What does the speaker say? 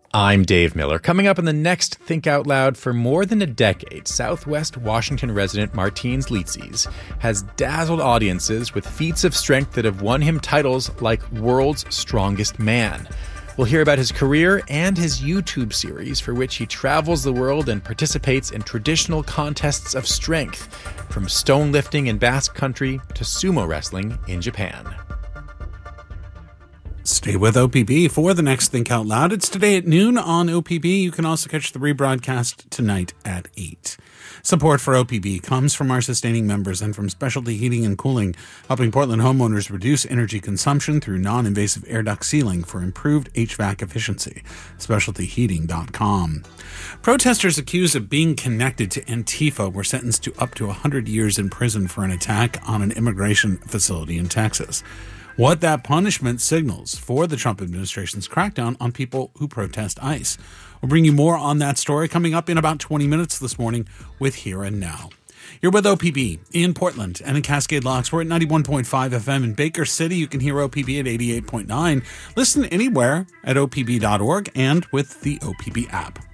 I'm Dave Miller. Coming up in the next Think Out Loud, for more than a decade, Southwest Washington resident Martins Litzes has dazzled audiences with feats of strength that have won him titles like World's Strongest Man. We'll hear about his career and his YouTube series, for which he travels the world and participates in traditional contests of strength, from stone lifting in Basque Country to sumo wrestling in Japan. Stay with OPB for the next Think Out Loud. It's today at noon on OPB. You can also catch the rebroadcast tonight at 8. Support for OPB comes from our sustaining members and from Specialty Heating and Cooling, helping Portland homeowners reduce energy consumption through non-invasive air duct sealing for improved HVAC efficiency. SpecialtyHeating.com. Protesters accused of being connected to Antifa were sentenced to up to 100 years in prison for an attack on an immigration facility in Texas. What that punishment signals for the Trump administration's crackdown on people who protest ICE. We'll bring you more on that story coming up in about 20 minutes this morning with Here and Now. You're with OPB in Portland and in Cascade Locks. We're at 91.5 FM in Baker City. You can hear OPB at 88.9. Listen anywhere at opb.org and with the OPB app.